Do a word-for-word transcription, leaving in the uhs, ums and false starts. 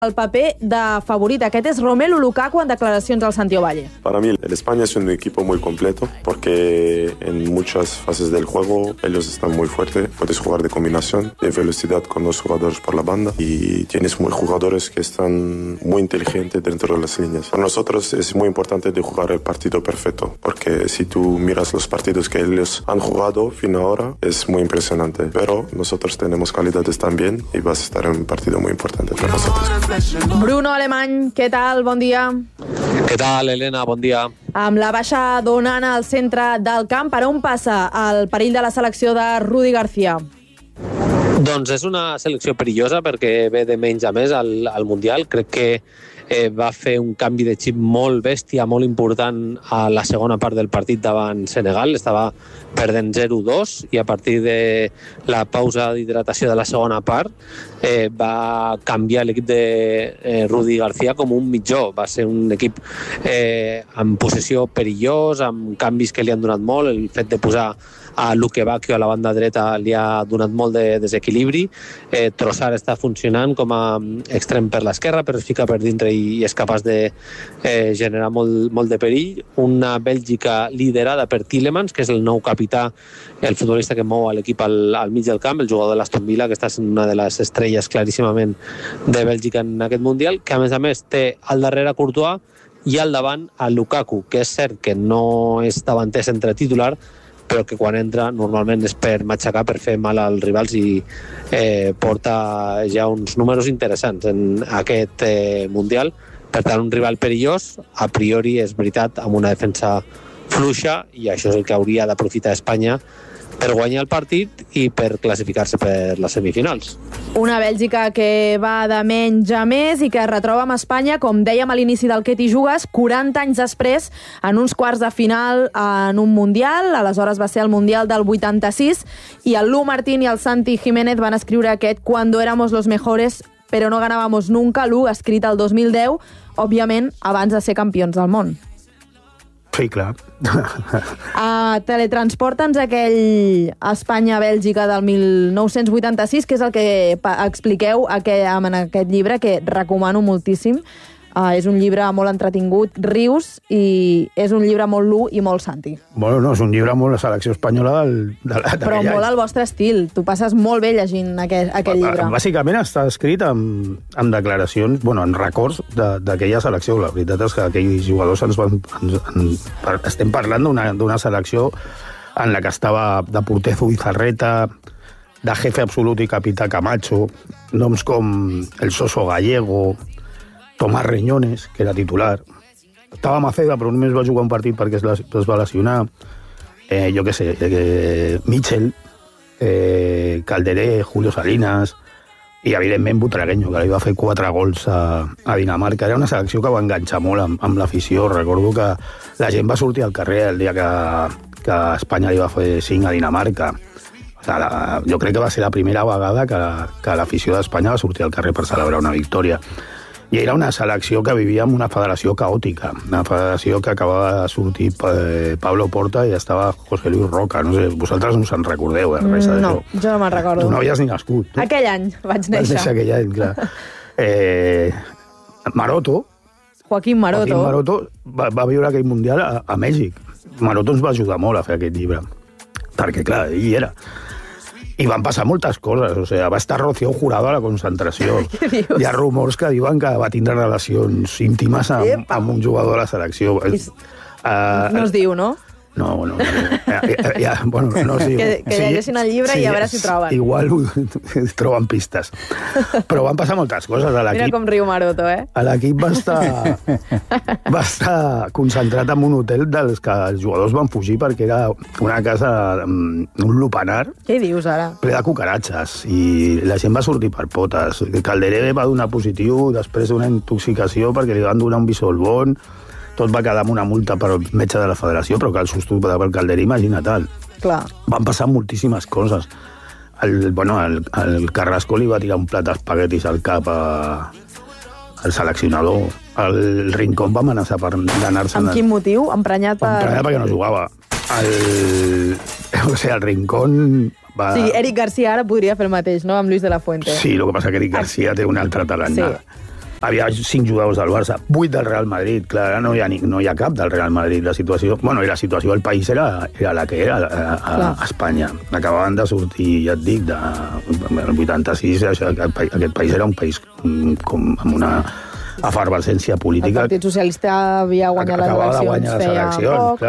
el paper de favorit. Aquest és Romelu Lukaku en declaracions al Santiago Valle. Para mí, el España es un equipo muy completo porque en muchas fases del juego ellos están muy fuertes. Puedes jugar de combinación, de velocidad con dos jugadores por la banda y tienes muy jugadores que están muy inteligentes dentro de las líneas. Para nosotros es muy importante de jugar el partido perfecto porque si tú miras los partidos que ellos han jugado fin ahora es muy impresionante. Pero nosotros tenemos calidades también y vas a estar en un partido muy importante para nosotros. Bruno Alemany, què tal? Bon dia. Què tal, Helena? Bon dia. Amb la baixa d'Onana al centre del camp, per on passa el perill de la selecció de Rudi García? Doncs és una selecció perillosa perquè ve de menys a més al, al Mundial. Crec que eh, va fer un canvi de xip molt bèstia, molt important a la segona part del partit davant Senegal. Estava perdent zero dos i a partir de la pausa d'hidratació de la segona part eh, va canviar l'equip de eh, Rudi García com un mitjó. Va ser un equip eh, amb possessió perillós, amb canvis que li han donat molt. El fet de posar a Luque Bacchio a la banda dreta li ha donat molt de desequilibri. Eh, Trossard està funcionant com a extrem per l'esquerra, però es fica per dintre i és capaç de eh, generar molt, molt de perill. Una Bèlgica liderada per Tielemans, que és el nou capità, el futbolista que mou l'equip al, al mig del camp, el jugador de l'Aston Villa, que està sent una de les estrelles claríssimament de Bèlgica en aquest Mundial, que a més a més té al darrere Courtois i al davant a Lukaku, que és cert que no és davanter centre titular, però que quan entra normalment és per matxacar, per fer mal als rivals i eh, porta ja uns números interessants en aquest eh, Mundial. Per tant, un rival perillós, a priori és veritat, amb una defensa fluixa, i això és el que hauria d'aprofitar Espanya per guanyar el partit i per classificar-se per les semifinals. Una Bèlgica que va de menys a més i que es retroba amb Espanya, com dèiem a l'inici del Que t'hi jugues, quaranta anys després, en uns quarts de final en un Mundial. Aleshores va ser el Mundial del vuitanta-sis i el Lu Martín i el Santi Jiménez van escriure aquest Cuando éramos los mejores, pero no ganábamos nunca. Lu, escrit el dos mil deu, òbviament abans de ser campions del món. Sí, clar. Uh, teletransporta'ns aquell Espanya-Bèlgica del mil nou-cents vuitanta-sis, que és el que expliqueu en aquest llibre, que recomano moltíssim. Uh, és un llibre molt entretingut, rius, i és un llibre molt Lu i molt Santi. Bueno, no, és un llibre molt la selecció espanyola del, de, Però molt al vostre estil. Tu passes molt bé llegint aquest, aquest llibre. Bàsicament està escrit amb, amb declaracions, bueno, en records d'aquella selecció. La veritat és que aquells jugadors ens van... Ens, ens, estem parlant d'una selecció en la que estava de porter Zubizarreta, de jefe absolut i capità Camacho, noms com el Soso Gallego, Tomás Reñones, que era titular. Estava Maceda, però només va jugar un partit perquè es, es va lesionar. Eh, jo què sé, eh, Mitchell, eh, Calderé, Julio Salinas i, evidentment, Butragueño, que li va fer quatre gols a, a Dinamarca. Era una selecció que va enganxar molt amb, amb l'afició. Recordo que la gent va sortir al carrer el dia que, que Espanya li va fer cinc a Dinamarca. O sigui, la, jo crec que va ser la primera vegada que, que l'afició d'Espanya va sortir al carrer per celebrar una victòria. I era una selecció que vivia en una federació caòtica, una federació que acabava de sortir eh, Pablo Porta i estava José Luis Roca. No sé, vosaltres no se'n recordeu, eh, res d'això. No, jo no me'n recordo. Tu no havies ni nascut. Tu? Aquell any vaig néixer. Vaig néixer aquell any, clar. Eh, Maroto, Joaquín Maroto, Joaquín Maroto va, va viure aquell Mundial a, a Mèxic. Maroto ens va ajudar molt a fer aquest llibre, perquè, clar, ell hi era. I van passar moltes coses, o sigui, va estar Rocío Jurado a la concentració. Hi ha rumors que diuen que va tindre relacions íntimes amb, amb un jugador de la selecció. I, uh, no es diu, no? No, no. no. Ja, ja, ja, bueno, no es diu. Que, que llegeixin el llibre sí, i a veure si ho troben. Igual troben pistes. Però van passar moltes coses a l'equip. Mira com riu Maroto, eh? L'equip va estar, va estar concentrat en un hotel dels que els jugadors van fugir perquè era una casa, un lupanar. Què dius ara? Ple de cucaratges. I la gent va sortir per potes. Calderé va donar positiu després d'una intoxicació perquè li van donar un bisolbón. Tot va quedar amb una multa per metge de la federació, però que el susto per Calderé, imagina tal. Clar. Van passar moltíssimes coses. El, bueno, el, el Carrasco li va tirar un plat d'espaguetis al cap a, al seleccionador. El Rincón va amenaçar per d'anar-se'n... Amb quin motiu? Emprenyat per... Emprenyat perquè no jugava. El, o sigui, el Rincón... Va... Sí, Eric García ara podria fer el mateix, no?, amb Luis de la Fuente. Sí, el que passa que Eric García té un altre talent. Sí. havia cinc jugadors del Barça, vuit del Real Madrid, clar, ara no hi ha, ni, no hi ha cap del Real Madrid, la situació, bueno, i la situació del país era, era la que era a, a, a Espanya. Acabaven de sortir, ja et dic, del vuitanta-sis, això, aquest país era un país com amb una efervescència política. El Partit Socialista havia guanyat les eleccions, feia poc.